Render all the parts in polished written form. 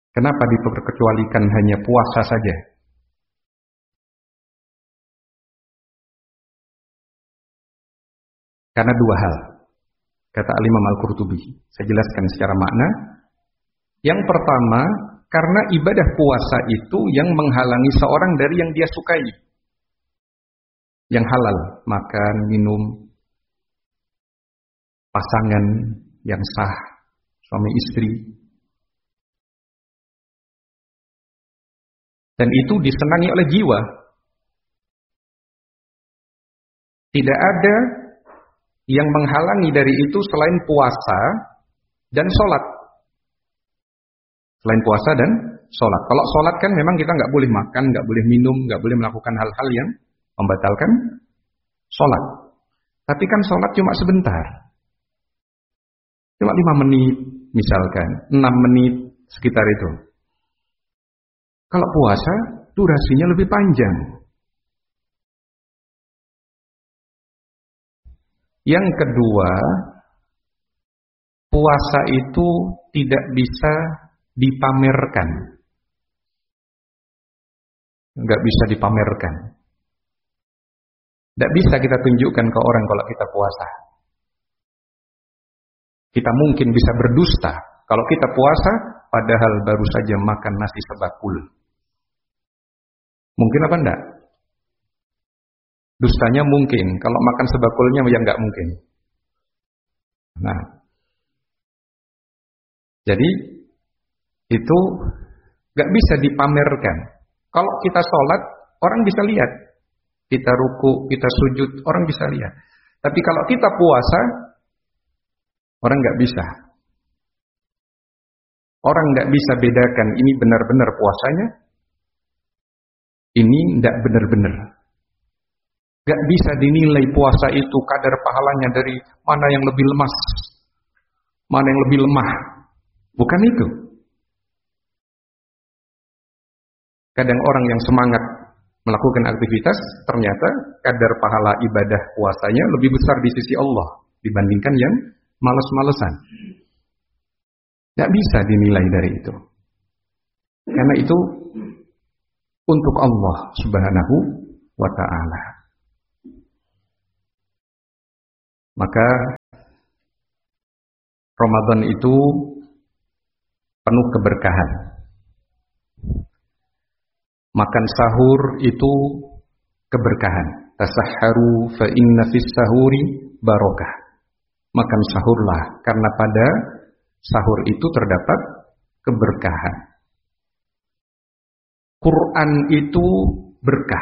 Kenapa diperkecualikan hanya puasa saja? Karena dua hal, kata Al-Imam Al-Qurtubi. Saya jelaskan secara makna. Yang pertama, karena ibadah puasa itu yang menghalangi seorang dari yang dia sukai. Yang halal, makan, minum, pasangan yang sah, suami istri. Dan itu disenangi oleh jiwa. Tidak ada yang menghalangi dari itu selain puasa dan sholat. Selain puasa dan sholat. Kalau sholat kan memang kita nggak boleh makan, nggak boleh minum, nggak boleh melakukan hal-hal yang membatalkan sholat. Tapi kan sholat cuma sebentar. Cuma 5 menit misalkan, 6 menit sekitar itu. Kalau puasa durasinya lebih panjang. Yang kedua, puasa itu tidak bisa dipamerkan. Nggak bisa dipamerkan. Nggak bisa kita tunjukkan ke orang kalau kita puasa. Kita mungkin bisa berdusta kalau kita puasa, padahal baru saja makan nasi sebakul. Mungkin apa enggak? Dustanya mungkin, kalau makan sebakulnya ya enggak mungkin. Nah, jadi itu enggak bisa dipamerkan. Kalau kita sholat, orang bisa lihat. Kita ruku, kita sujud, orang bisa lihat. Tapi kalau kita puasa, orang enggak bisa. Orang enggak bisa bedakan ini benar-benar puasanya, ini enggak benar-benar. Enggak bisa dinilai puasa itu kadar pahalanya dari mana yang lebih lemas, mana yang lebih lemah. Bukan itu. Kadang orang yang semangat melakukan aktivitas, ternyata kadar pahala ibadah puasanya lebih besar di sisi Allah dibandingkan yang malas-malesan. Tidak bisa dinilai dari itu. Karena itu untuk Allah Subhanahu wa ta'ala. Maka Ramadan itu penuh keberkahan. Makan sahur itu keberkahan. Tasahharu fa inna fis sahuri barakah. Makan sahurlah karena pada sahur itu terdapat keberkahan. Quran itu berkah.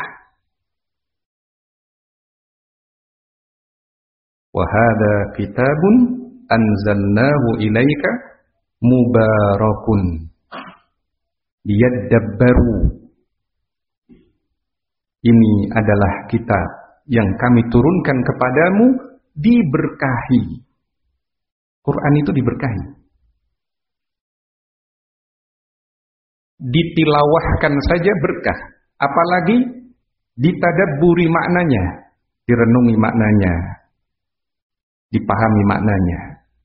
Wa hadza kitabun anzalnahu ilaika mubarakun liyadabbaru. Ini adalah kitab yang kami turunkan kepadamu, diberkahi. Quran itu diberkahi. Ditilawahkan saja berkah, apalagi ditadabburi maknanya, direnungi maknanya, dipahami maknanya,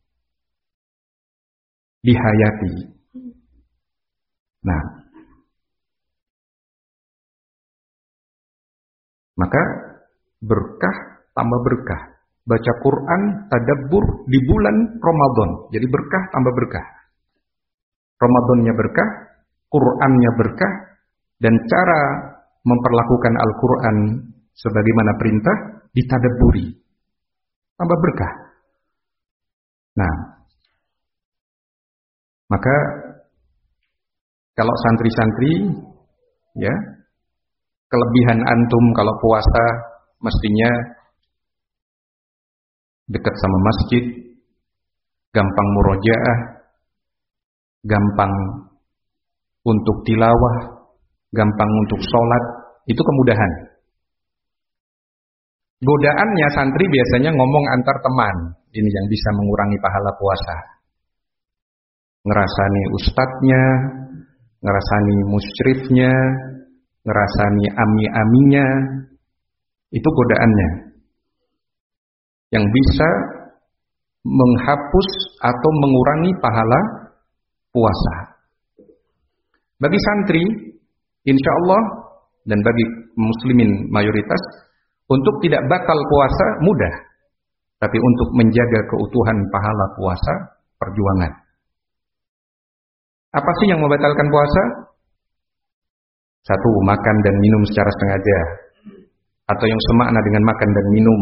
dihayati. Nah, maka berkah tambah berkah. Baca Quran, tadabbur di bulan Ramadan, jadi berkah tambah berkah. Ramadannya berkah, Qurannya berkah, dan cara memperlakukan Al-Quran sebagaimana perintah ditadabburi, tambah berkah. Nah, maka kalau santri-santri, ya, kelebihan antum kalau puasa mestinya dekat sama masjid, gampang murojaah, gampang untuk tilawah, gampang untuk sholat, itu kemudahan. Godaannya santri biasanya ngomong antar teman, ini yang bisa mengurangi pahala puasa. Ngerasani ustadznya, ngerasani musyrifnya, ngerasani ami-aminya, itu godaannya. Yang bisa menghapus atau mengurangi pahala puasa. Bagi santri, insya Allah, dan bagi muslimin mayoritas, untuk tidak batal puasa mudah. Tapi untuk menjaga keutuhan pahala puasa, perjuangan. Apa sih yang membatalkan puasa? Satu, makan dan minum secara sengaja. Atau yang semakna dengan makan dan minum.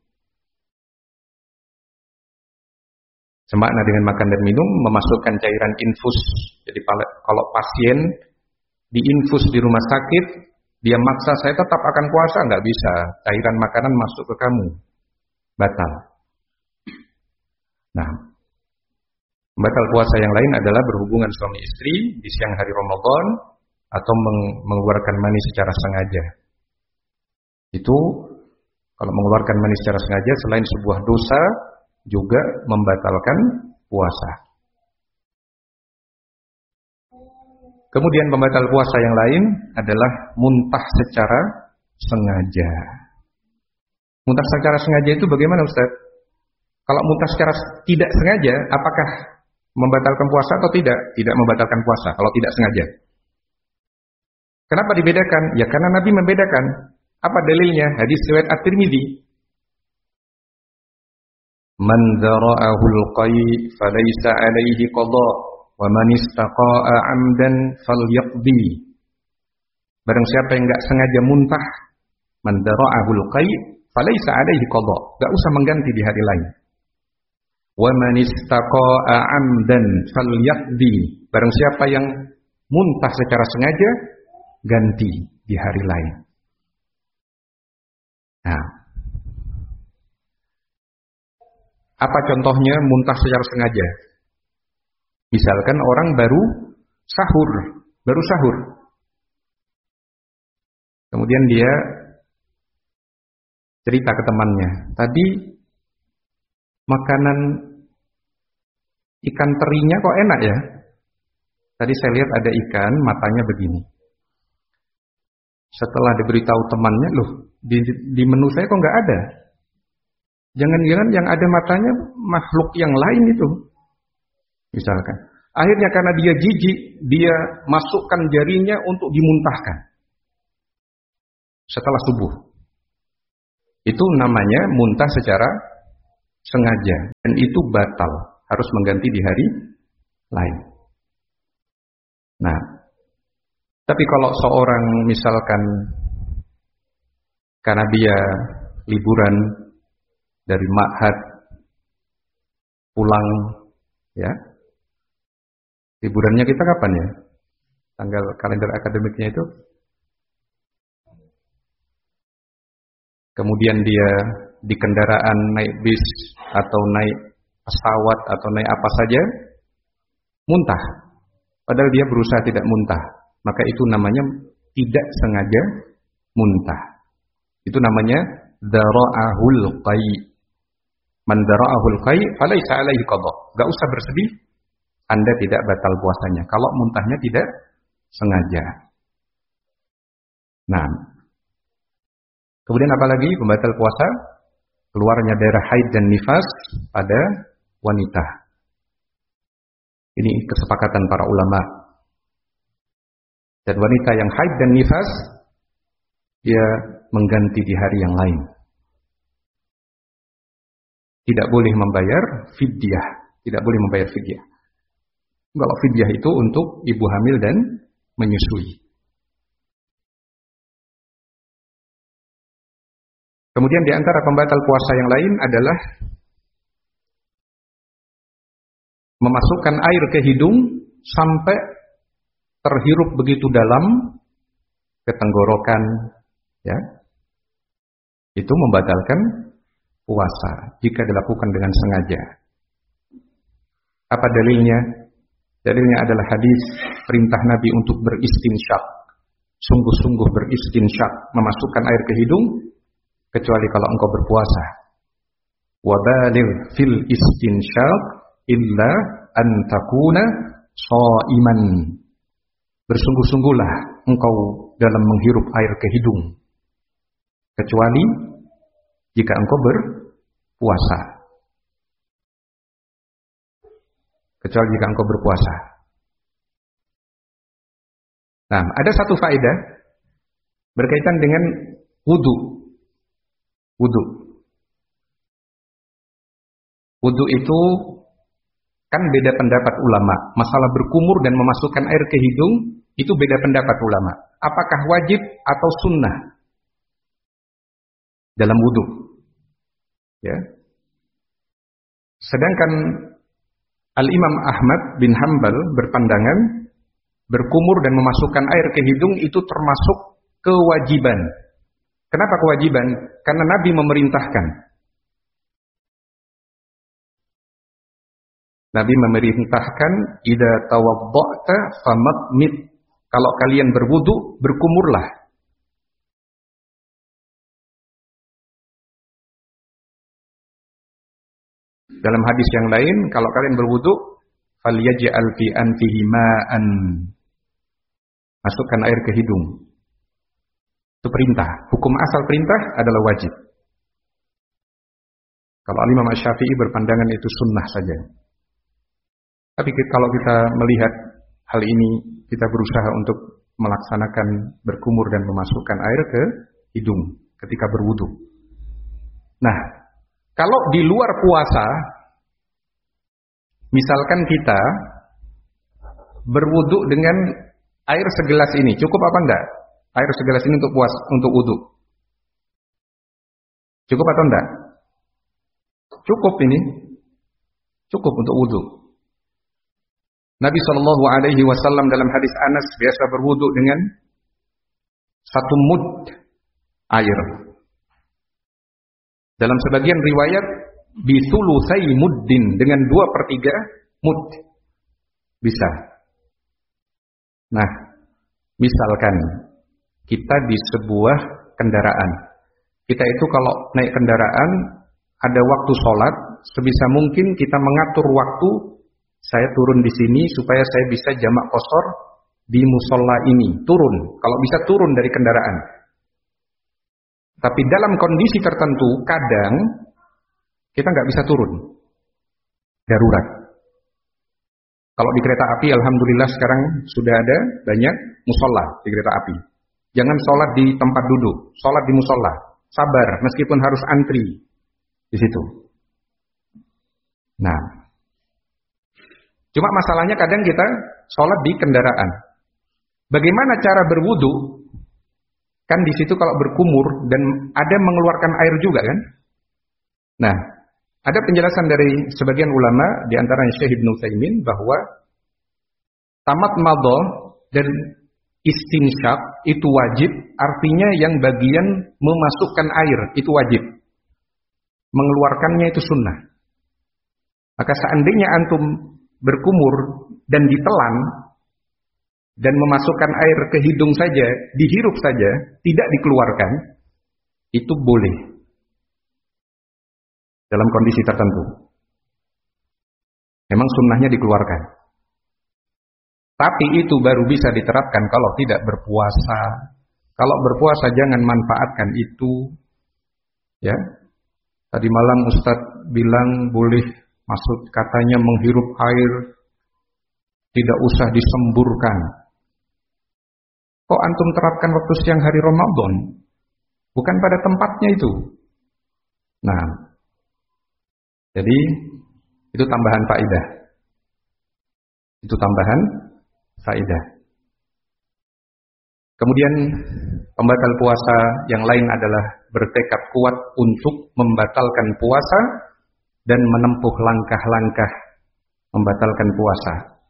Semakna dengan makan dan minum, memasukkan cairan infus. Jadi kalau pasien diinfus di rumah sakit, dia maksa saya tetap akan puasa, nggak bisa. Cairan makanan masuk ke kamu. Batal. Nah, batal puasa yang lain adalah berhubungan suami istri di siang hari Ramadan atau mengeluarkan mani secara sengaja. Itu kalau mengeluarkan mani secara sengaja selain sebuah dosa juga membatalkan puasa. Kemudian pembatal puasa yang lain adalah muntah secara sengaja. Muntah secara sengaja itu bagaimana, Ustaz? Kalau muntah secara tidak sengaja, apakah membatalkan puasa atau tidak? Tidak membatalkan puasa kalau tidak sengaja. Kenapa dibedakan? Ya karena Nabi membedakan. Apa dalilnya? Hadis riwayat At-Tirmidzi. Man dzara'ahul qai' falaysa 'alaihi qada' wa man istaqa'a 'amdan falyaqdi. Barang siapa yang enggak sengaja muntah, man dzara'ahul qai' falaysa 'alaihi qada', enggak usah mengganti di hari lain. Wa man istaqa'a 'amdan falyaqdi. Barang siapa yang muntah secara sengaja, ganti di hari lain. Nah, apa contohnya muntah secara sengaja? Misalkan orang baru sahur. Kemudian dia cerita ke temannya, tadi makanan ikan terinya kok enak ya? Tadi saya lihat ada ikan, matanya begini. Setelah diberitahu temannya, loh, di menu saya kok nggak ada? Jangan-jangan yang ada matanya makhluk yang lain itu. Misalkan. Akhirnya karena dia jijik, dia masukkan jarinya untuk dimuntahkan. Setelah subuh. Itu namanya muntah secara sengaja. Dan itu batal. Harus mengganti di hari lain. Nah, tapi kalau seorang misalkan karena dia liburan dari ma'had pulang, ya, liburannya kita kapan ya? Tanggal kalender akademiknya itu. Kemudian dia di kendaraan naik bis atau naik pesawat atau naik apa saja, muntah. Padahal dia berusaha tidak muntah. Maka itu namanya tidak sengaja muntah. Itu namanya dara'ahul qai'. Man dara'ahul qai' falaysa 'alaihi qada'. Enggak usah bersedih, Anda tidak batal puasanya kalau muntahnya tidak sengaja. Nah, kemudian apalagi pembatal puasa? Keluarnya darah haid dan nifas pada wanita. Ini kesepakatan para ulama. Dan wanita yang haid dan nifas, dia mengganti di hari yang lain. Tidak boleh membayar fidyah. Tidak boleh membayar fidyah. Kalau fidyah itu untuk ibu hamil dan menyusui. Kemudian di antara pembatal puasa yang lain adalah memasukkan air ke hidung sampai terhirup begitu dalam ke tenggorokan, ya. Itu membatalkan puasa jika dilakukan dengan sengaja. Apa dalilnya? Dalilnya adalah hadis perintah Nabi untuk beristinsyak. Sungguh-sungguh beristinsyak, memasukkan air ke hidung kecuali kalau engkau berpuasa. Wa baligh fil istinsyak illa an takuna shaiman. Bersungguh-sungguhlah engkau dalam menghirup air ke hidung kecuali jika engkau berpuasa. Kecuali jika engkau berpuasa. Nah, ada satu faedah berkaitan dengan wudu. Wudu. Wudu itu kan beda pendapat ulama. Masalah berkumur dan memasukkan air ke hidung itu beda pendapat ulama. Apakah wajib atau sunnah dalam wudu? Ya. Sedangkan Al-Imam Ahmad bin Hanbal berpandangan berkumur dan memasukkan air ke hidung itu termasuk kewajiban. Kenapa kewajiban? Karena Nabi memerintahkan. Nabi memerintahkan, "Idza tawadda'ta famadmid." Kalau kalian berwudu, berkumurlah. Dalam hadis yang lain, kalau kalian berwudu, falyaj'al fi anfihi ma'an. Masukkan air ke hidung. Itu perintah. Hukum asal perintah adalah wajib. Kalau Imam Asy-Syafi'i berpandangan itu sunnah saja. Tapi kalau kita melihat hal ini, kita berusaha untuk melaksanakan berkumur dan memasukkan air ke hidung ketika berwudu. Nah, kalau di luar puasa, misalkan kita berwudu dengan air segelas ini, cukup apa enggak? Air segelas ini untuk puasa, untuk wudu. Cukup atau enggak? Cukup ini. Cukup untuk wudu. Nabi SAW dalam hadis Anas biasa berwudu dengan 1 mud air. Dalam sebagian riwayat bisulusai muddin, dengan 2/3 mud. Bisa. Nah, misalkan kita di sebuah kendaraan. Kita itu kalau naik kendaraan ada waktu sholat, sebisa mungkin kita mengatur waktu. Saya turun di sini supaya saya bisa jamak qashar di musola ini. Turun, kalau bisa turun dari kendaraan. Tapi dalam kondisi tertentu, kadang kita nggak bisa turun. Darurat. Kalau di kereta api, alhamdulillah sekarang sudah ada banyak musola di kereta api. Jangan sholat di tempat duduk, sholat di musola. Sabar, meskipun harus antri di situ. Nah, cuma masalahnya kadang kita sholat di kendaraan. Bagaimana cara berwudu? Kan di situ kalau berkumur dan ada mengeluarkan air juga kan? Nah, ada penjelasan dari sebagian ulama, di antaranya Syekh Ibnu Utsaimin, bahwa tamat madha dan istinsyak itu wajib, artinya yang bagian memasukkan air itu wajib. Mengeluarkannya itu sunnah. Maka seandainya antum berkumur dan ditelan dan memasukkan air ke hidung saja, dihirup saja, tidak dikeluarkan, itu boleh dalam kondisi tertentu. Memang sunnahnya dikeluarkan. Tapi itu baru bisa diterapkan kalau tidak berpuasa. Kalau berpuasa jangan manfaatkan itu. Ya. Tadi malam Ustadz bilang boleh, maksud katanya menghirup air tidak usah disemburkan. Kok antum terapkan waktu siang hari Ramadan? Bukan pada tempatnya itu. Nah, jadi itu tambahan faedah. Itu tambahan faedah. Kemudian pembatal puasa yang lain adalah bertekad kuat untuk membatalkan puasa dan menempuh langkah-langkah membatalkan puasa.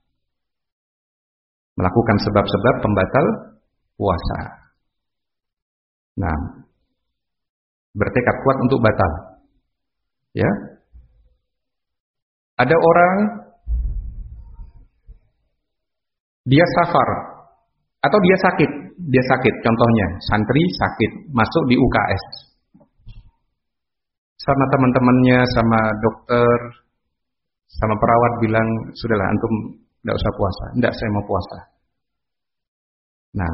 Melakukan sebab-sebab pembatal puasa. Nah, bertekad kuat untuk batal. Ya. Ada orang dia safar atau dia sakit, contohnya santri sakit, masuk di UKS. Sama teman-temannya, sama dokter, sama perawat bilang, "Sudahlah antum enggak usah puasa." "Enggak, saya mau puasa." Nah,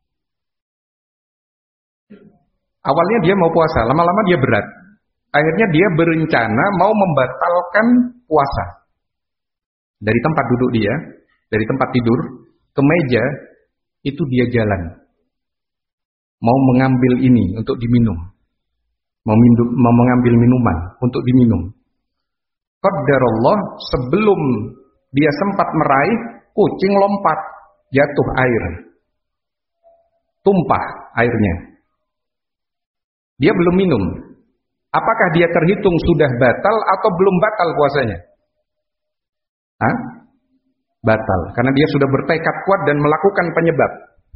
awalnya dia mau puasa, lama-lama dia berat. Akhirnya dia berencana mau membatalkan puasa. Dari tempat duduk dia, dari tempat tidur ke meja, itu dia jalan. Mau mengambil ini untuk diminum. Mau mengambil minuman untuk diminum. Qadarullah, sebelum dia sempat meraih, kucing lompat, jatuh air. Tumpah airnya. Dia belum minum. Apakah dia terhitung sudah batal atau belum batal puasanya? Hah? Batal, karena dia sudah bertekad kuat dan melakukan penyebab.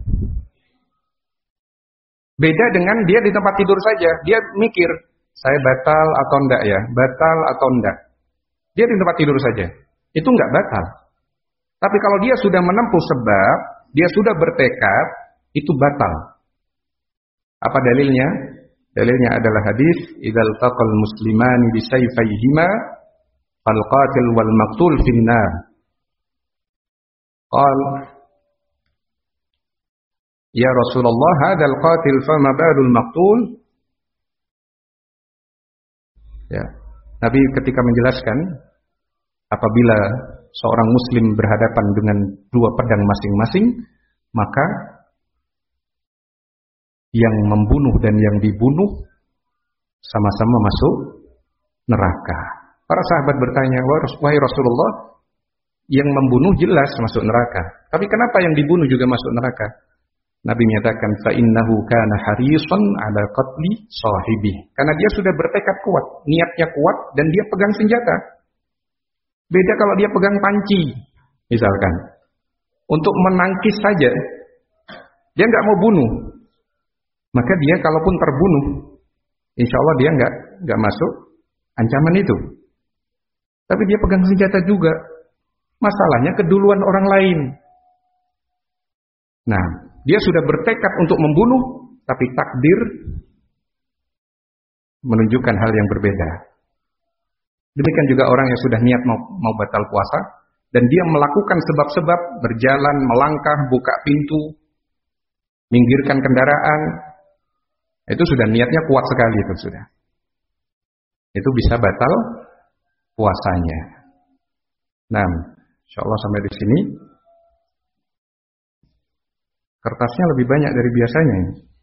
Beda dengan dia di tempat tidur saja, dia mikir, saya batal atau enggak ya? Batal atau enggak? Dia di tempat tidur saja. Itu enggak batal. Tapi kalau dia sudah menempuh sebab, dia sudah bertekad, itu batal. Apa dalilnya? Dalilnya adalah hadis, "Idzal taqal muslimani bisayfayhima fal qatil wal maqtul finnar." Qal, "Ya Rasulullah, hadzal qatil fama balul maqtul?" Ya. Nabi ketika menjelaskan apabila seorang muslim berhadapan dengan dua pedang masing-masing, maka yang membunuh dan yang dibunuh sama-sama masuk neraka. Para sahabat bertanya, "Wahai Rasulullah, yang membunuh jelas masuk neraka. Tapi kenapa yang dibunuh juga masuk neraka?" Nabi menyatakan, "Fa innahu kana harisan 'ala qatli sahibi." Karena dia sudah bertekad kuat, niatnya kuat dan dia pegang senjata. Beda kalau dia pegang panci, misalkan. Untuk menangkis saja, dia nggak mau bunuh. Maka dia kalaupun terbunuh, insya Allah dia nggak masuk ancaman itu. Tapi dia pegang senjata juga. Masalahnya keduluan orang lain. Nah, dia sudah bertekad untuk membunuh, tapi takdir menunjukkan hal yang berbeda. Demikian juga orang yang sudah niat mau batal puasa, dan dia melakukan sebab-sebab, berjalan, melangkah, buka pintu, minggirkan kendaraan, itu sudah niatnya kuat sekali itu sudah. Itu bisa batal puasanya. Nah, insyaallah sampai di sini. Kertasnya lebih banyak dari biasanya.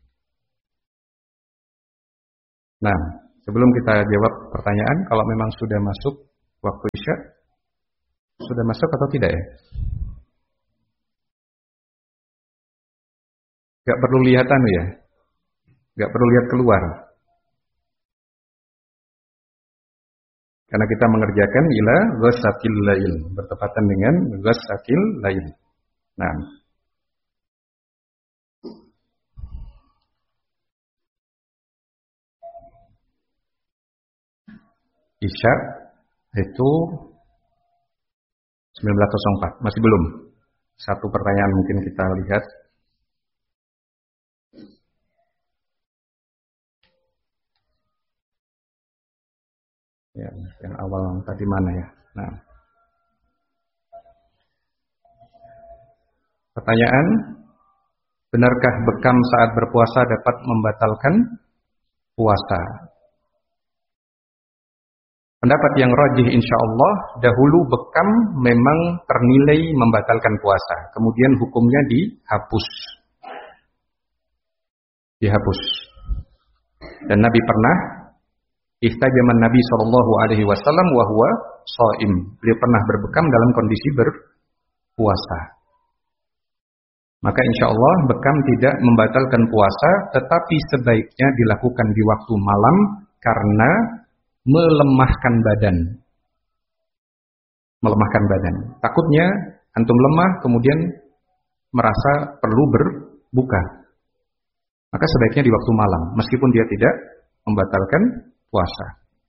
Nah, sebelum kita jawab pertanyaan, kalau memang sudah masuk waktu Isya, sudah masuk atau tidak ya? Gak perlu lihatan ya? Gak perlu lihat keluar. Karena kita mengerjakan ila ghasaqil lail, bertepatan dengan ghasaqil lail. Nah, Isya itu 19.04, masih belum. Satu pertanyaan mungkin kita lihat. Ya, yang awal tadi mana ya? Nah, pertanyaan, benarkah bekam saat berpuasa dapat membatalkan puasa? Pendapat yang rajih insya Allah, dahulu bekam memang ternilai membatalkan puasa. Kemudian hukumnya dihapus. Dan Nabi pernah, ihtajaman Nabi SAW wa huwa shaim. Beliau pernah berbekam dalam kondisi berpuasa. Maka insya Allah bekam tidak membatalkan puasa, tetapi sebaiknya dilakukan di waktu malam karena melemahkan badan. Takutnya antum lemah kemudian merasa perlu berbuka. Maka sebaiknya di waktu malam, meskipun dia tidak membatalkan puasa.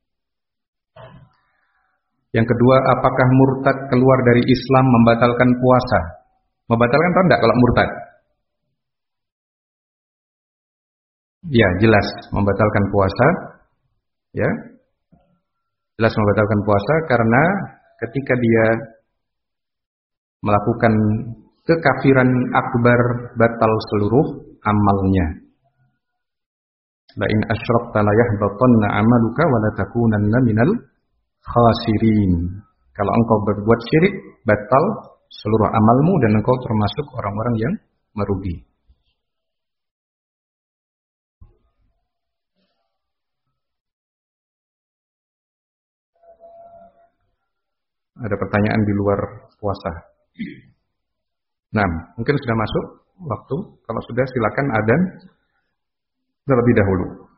Yang kedua, apakah murtad keluar dari Islam membatalkan puasa? Membatalkan atau tidak kalau murtad? Ya, jelas membatalkan puasa. Ya, jelas membatalkan puasa karena ketika dia melakukan kekafiran akbar, batal seluruh amalnya. La in asyrakta la yahbatanna 'amaluka wa la takunanna minal khasirin. Kalau engkau berbuat syirik, batal seluruh amalmu dan engkau termasuk orang-orang yang merugi. Ada pertanyaan di luar puasa? Nah, mungkin sudah masuk waktu. Kalau sudah silakan adzan terlebih dahulu.